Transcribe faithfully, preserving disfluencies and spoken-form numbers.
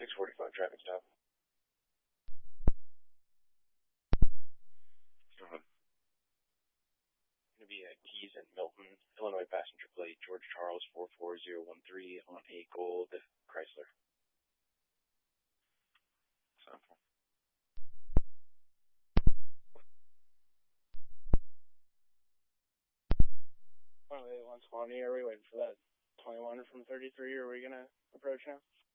six forty-five traffic stop. Uh-huh. Going to be at Keys and Milton, Illinois passenger plate, George Charles four four zero one three on a gold Chrysler. Sample. one oh eight one twenty, are we waiting for that twenty-one from thirty-three, or are we going to approach now?